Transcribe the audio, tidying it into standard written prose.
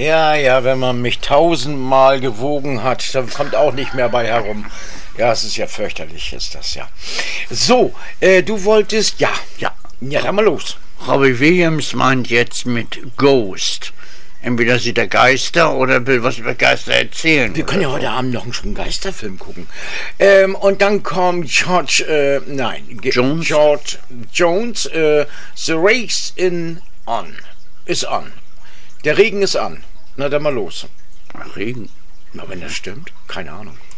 Ja, ja, wenn man mich 1000-mal gewogen hat, dann kommt auch nicht mehr bei herum. Ja, es ist ja fürchterlich, ist das ja. So, du wolltest, ja, dann mal los. Robbie Williams meint jetzt mit Ghost. Entweder sieht er Geister oder will was über Geister erzählen. Wir können ja heute Abend noch einen Geisterfilm gucken. Und dann kommt George Jones, The Race ist on. Der Regen ist an. Na, dann mal los. Ach, Regen. Na, wenn das stimmt, keine Ahnung.